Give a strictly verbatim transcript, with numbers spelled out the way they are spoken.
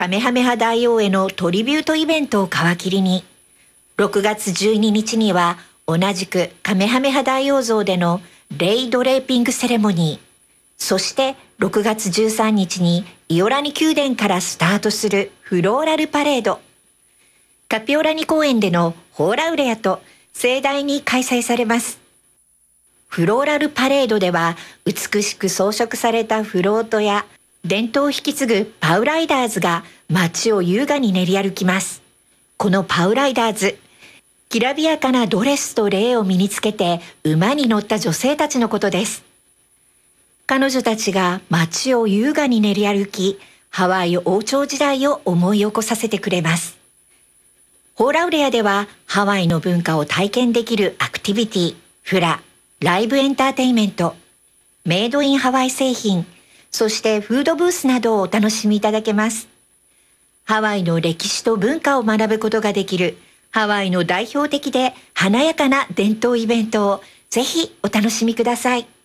カメハメハ大王へのトリビュートイベントを皮切りに、ろくがつじゅうににちには同じくカメハメハ大王像でのレイドレーピングセレモニー、そしてろくがつじゅうさんにちにイオラニ宮殿からスタートするフローラルパレード。カピオラニ公園でのホーラウレアと盛大に開催されます。フローラルパレードでは美しく装飾されたフロートや伝統を引き継ぐパウライダーズが街を優雅に練り歩きます。このパウライダーズ、きらびやかなドレスとレイを身につけて馬に乗った女性たちのことです。彼女たちが街を優雅に練り歩き、ハワイ王朝時代を思い起こさせてくれます。ホーラウレアではハワイの文化を体験できるアクティビティ、フラ、ライブエンターテインメント、メイドインハワイ製品、そしてフードブースなどをお楽しみいただけます。ハワイの歴史と文化を学ぶことができるハワイの代表的で華やかな伝統イベントをぜひお楽しみください。